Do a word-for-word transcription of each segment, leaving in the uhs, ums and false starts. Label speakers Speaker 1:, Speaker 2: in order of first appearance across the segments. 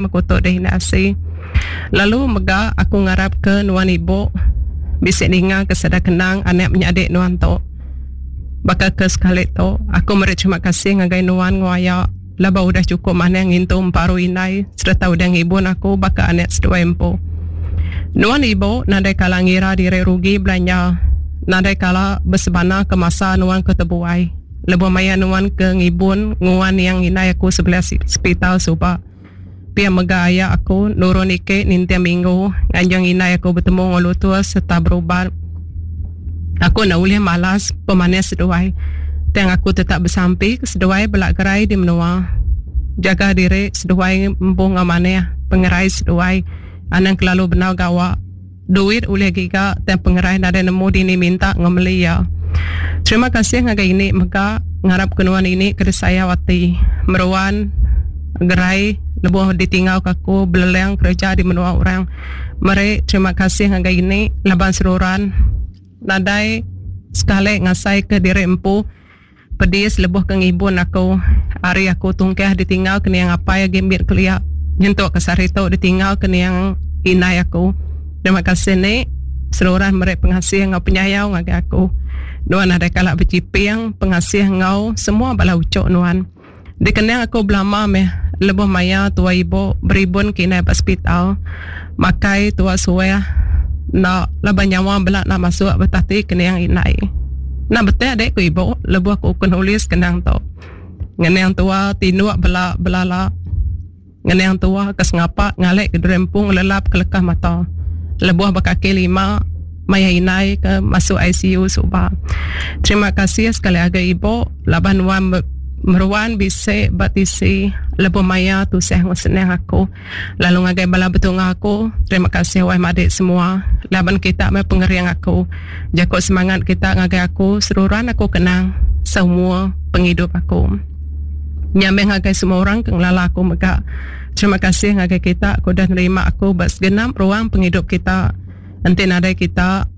Speaker 1: makuto deh nasi. Lalu mega aku ngarap ke nuan ibu bisik ninga kesada kenang anak menyadik nuan to. Bakal ke sekali to aku meri terima kasih ngagai nuan ngoaya laba udah cukup mana yang intu paru inai serta udah ngibun aku bakal anak sedua empo. Nuan ibu nadai kala ngira diri rugi belanja, nadai kala bersebana ke masa nuan ketebuai. Lebih maya nuan ke ngibun nguan yang inai aku sebelah hospital suba. Pia megaya aku nurun ike nintia minggu nganjang inai aku bertemu ngolu tua serta berubat. Aku nak ulih malas pemanis seduai. Teng aku tetap bersampi ke seduai belak gerai di menua. Jaga diri seduai embung amanah pengerai seduai. Anang kelalu benau gawa. Duit ulih giga dan pengerai nada nemu dini minta ngemeli ya. Terima kasih ngagai ini maka ngarap kenuan ini ke saya wati. Meruan gerai lebuh ditinggal kaku beleleng kerja di menua orang. Mari terima kasih ngagai ini laban seruran. Nadai sekali ngasai ke diri empu pedis lebuh ke ngibun aku hari aku tungkah ditinggal kena yang apa ya gembir kelia nyentuk ke sarito ditinggal kena yang inai aku. Terima kasih ni seluruh mereka pengasih ngau penyayau ngagi aku nuan ada kalak berciping pengasih ngau semua bala ucok nuan dikenang aku belama meh lebuh maya tua ibu beribun kina hospital makai tua suaya na laban nyawa belak nak masuk betati kena yang inai. Nak betul adek ku ibu lebuh aku kunulis kenang to. Ngenang tua tinuak belak belala. Ngenang tua kesengapa ngalek ke rempung lelap kelekah mata. Lebuh bakaki lima maya inai ke masuk I C U suba. Terima kasih sekali lagi ibu laban wan meruan bisa batisi lebuh maya tu seh senang aku lalu ngagai bala betul aku. Terima kasih wahai madik semua laban kita me pengeriang aku jakut semangat kita ngagai aku seruran aku kenang semua penghidup aku nyambe ngagai semua orang kenglala aku mega. Terima kasih ngagai kita aku dah nerima aku bak segenap ruang penghidup kita nanti nadai kita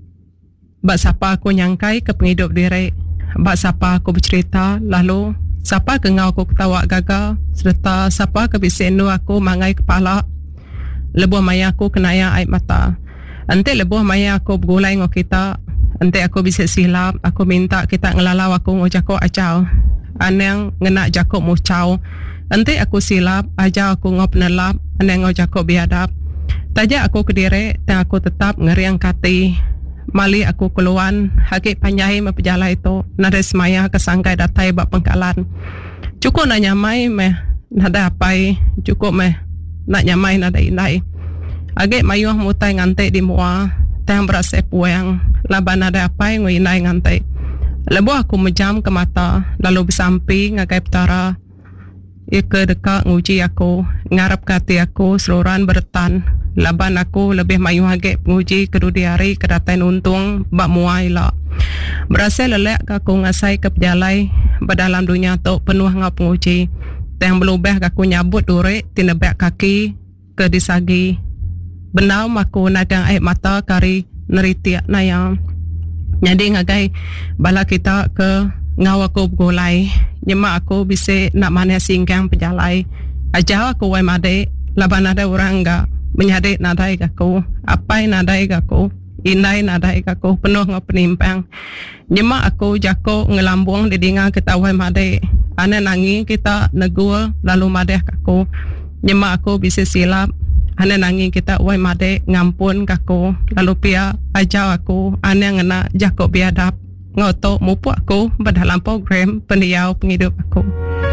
Speaker 1: bak siapa aku nyangkai ke penghidup diri bak siapa aku bercerita lalu siapa ke ngau aku ketawa gagal serta siapa ke bisenu aku mangai kepala lebuh maya aku kenaya air mata ante lebuh maya aku bergulai ngau kita ante aku bisa silap aku minta kita ngelalau aku ngau jako acau aneng ngena jako mucau ante aku silap aja aku ngau penelap aneng ngau jako biadab taja aku kediri dan aku tetap ngeriang kati mali aku keluan hakik panjai mempejala itu nada semaya kesangkai datai bak pengkalan cukup nak nyamai meh nada apai cukup meh nak nyamai nada inai agak mayuh mutai ngantai di mua tang berasa puang laban nada apai ngoi inai ngantai lebu aku menjam ke mata lalu bersampi ngagai petara ia dekat nguji aku ngarap kati aku seluruhan bertan laban aku lebih mayu agak penguji kedudi hari kedatain untung bak muai lah berasa lelek aku ngasai ke pejalai berdalam dunia tu penuh ngap penguji yang belubah aku nyabut duri tinebak kaki ke disagi benau aku nagang air mata kari neritiak nayang jadi ngagai bala kita ke ngau aku bergulai nyemak aku bisa nak mana singkang pejalai aja aku wai made laban ada orang enggak menyadik nadai aku apai nadai aku inai nadai aku penuh ngau penimpang nyemak aku jako ngelambung di dinga kita wai made ane nangi kita negul lalu made aku nyemak aku bisa silap ane nangi kita wai made ngampun aku lalu pia aja aku ane ngena jako biadab ngoto mupu aku berdalam program pendiau penghidup aku.